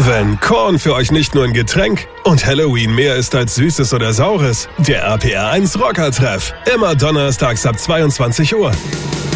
Wenn Korn für euch nicht nur ein Getränk und Halloween mehr ist als Süßes oder Saures, der RPR 1 Rocker-Treff. Immer donnerstags ab 22 Uhr.